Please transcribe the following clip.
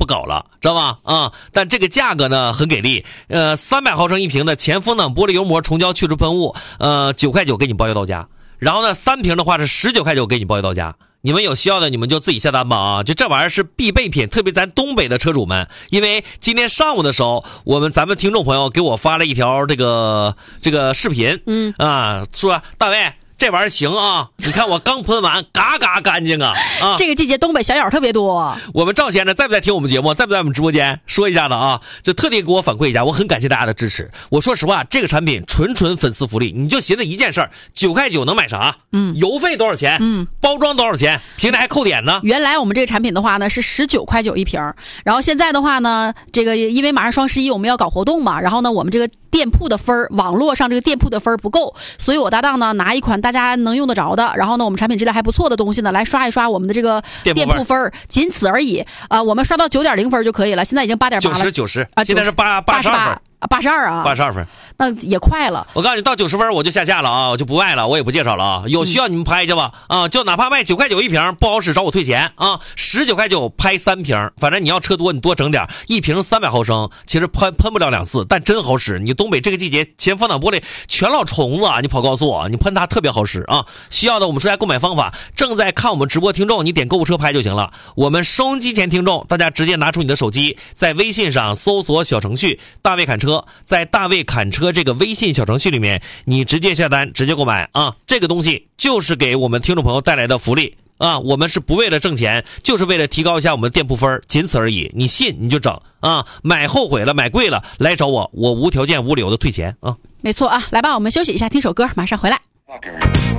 搞了，知道吧？啊，但这个价格呢很给力，300毫升一瓶的前风挡玻璃油膜虫胶去除喷雾，9块9给你包邮到家。然后呢，3瓶的话是19块9给你包邮到家。你们有需要的你们就自己下单吧啊！就这玩意儿是必备品，特别咱东北的车主们，因为今天上午的时候，咱们听众朋友给我发了一条这个视频，说大卫这玩意儿行啊，你看我刚喷完，嘎嘎干净啊！ 这个季节东北小咬特别多。 我们赵先生在不在听我们节目，在不在我们直播间说一下子啊？就特地给我反馈一下，我很感谢大家的支持。我说实话，这个产品纯粉丝福利，你就寻思一件事儿，9块9能买啥？邮费多少钱？包装多少钱？平台还扣点呢。 原来我们这个产品的话呢是19块9一瓶，然后现在的话呢，这个因为马上双11我们要搞活动嘛，然后呢我们这个店铺的分网络上这个店铺的分不够，所以我搭档呢拿一款大家能用得着的，然后呢我们产品质量还不错的东西呢来刷一刷我们的这个店铺分，仅此而已。我们刷到9.0分就可以了，现在已经8.8了。 90啊，现在是82分。 82啊 ，82分， 那也快了。 我告诉你，到90分我就下架了啊，我就不卖了，我也不介绍了啊。有需要你们拍去吧啊，就哪怕卖9块9一瓶，不好使找我退钱啊。19块9拍3瓶，反正你要车多你多整点，一瓶300毫升，其实喷不了2次，但真好使。你东北这个季节前风挡玻璃全老虫子，你跑高速你喷它特别好使啊。需要的我们说下购买方法，正在看我们直播听众，你点购物车拍就行了。我们收音机前听众，大家直接拿出你的手机，在微信上搜索小程序大卫侃车。在大卫侃车这个微信小程序里面，你直接下单直接购买啊！这个东西就是给我们听众朋友带来的福利啊！我们是不为了挣钱，就是为了提高一下我们店铺分，仅此而已。你信你就整啊！买后悔了买贵了来找我，我无条件无理由的退钱啊！ 没错啊，来吧，我们休息一下，听首歌，马上回来。